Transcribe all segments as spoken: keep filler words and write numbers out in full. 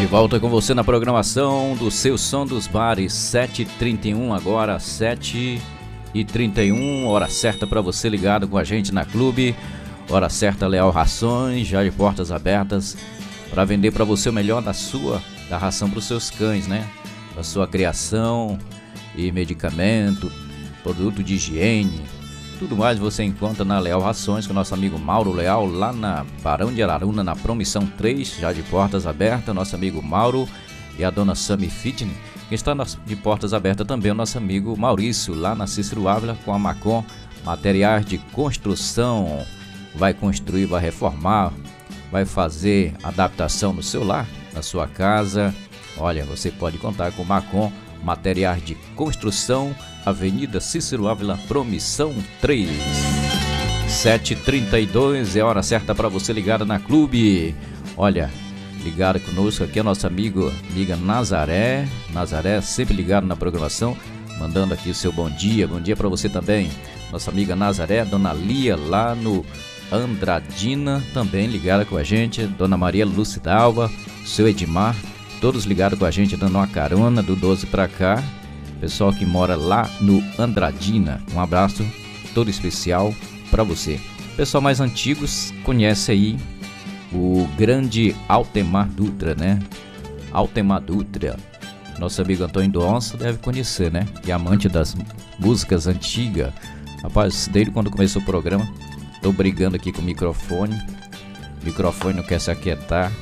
volta com você na programação do seu Som dos Bares, sete e trinta e um agora, sete e trinta e um, hora certa para você ligado com a gente na Clube, hora certa Leal Rações, já de portas abertas para vender para você o melhor da sua, da ração para os seus cães, né? Da sua criação e medicamento, produto de higiene, tudo mais você encontra na Leal Rações com o nosso amigo Mauro Leal, lá na Barão de Araruna, na Promissão três, já de portas abertas, nosso amigo Mauro e a dona Sami Fitness. Quem está de portas abertas também é o nosso amigo Maurício, lá na Cícero Ávila, com a Macon Materiais de Construção. Vai construir, vai reformar, vai fazer adaptação no seu lar, na sua casa. Olha, você pode contar com Macon Materiais de Construção, Avenida Cícero Ávila, Promissão três. sete e trinta e dois é hora certa para você ligada na Clube. Olha, ligado conosco aqui é nosso amigo, amiga Nazaré. Nazaré sempre ligado na programação, mandando aqui o seu bom dia. Bom dia para você também. Nossa amiga Nazaré, Dona Lia lá no Andradina, também ligada com a gente. Dona Maria Lúcia Dalva, seu Edmar, todos ligados com a gente, dando uma carona do doze para cá. Pessoal que mora lá no Andradina, um abraço todo especial para você. Pessoal mais antigos conhece aí o grande Altemar Dutra, né? Altemar Dutra, nosso amigo Antônio Donso deve conhecer, né? Que é amante das músicas antigas. Rapaz, desde quando começou o programa, tô brigando aqui com o microfone. O microfone não quer se aquietar.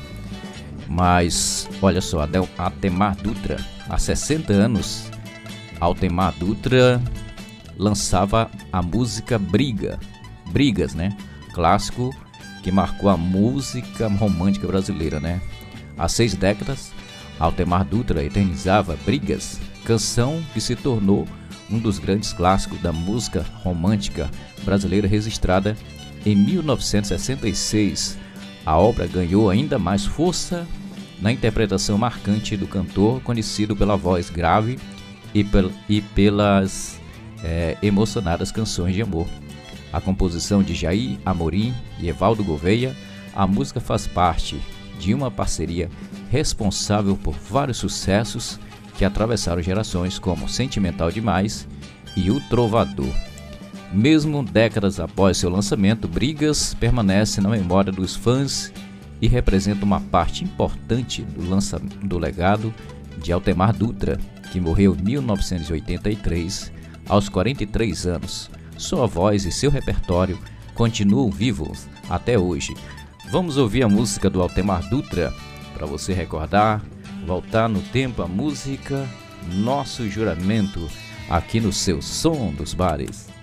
Mas, olha só, Altemar Dutra, há sessenta anos, Altemar Dutra lançava a música Briga, Brigas, né? Clássico que marcou a música romântica brasileira, né? Há seis décadas, Altemar Dutra eternizava Brigas, canção que se tornou um dos grandes clássicos da música romântica brasileira, registrada em mil novecentos e sessenta e seis. A obra ganhou ainda mais força na interpretação marcante do cantor, conhecido pela voz grave e, pel e pelas é, emocionadas canções de amor. A composição de Jair Amorim e Evaldo Gouveia, a música faz parte de uma parceria responsável por vários sucessos que atravessaram gerações, como Sentimental Demais e O Trovador. Mesmo décadas após seu lançamento, Brigas permanece na memória dos fãs e representa uma parte importante do, lança do legado de Altemar Dutra, que morreu em mil novecentos e oitenta e três, aos quarenta e três anos. Sua voz e seu repertório continuam vivos até hoje. Vamos ouvir a música do Altemar Dutra, para você recordar, voltar no tempo, a música Nosso Juramento, aqui no seu Som dos Bares.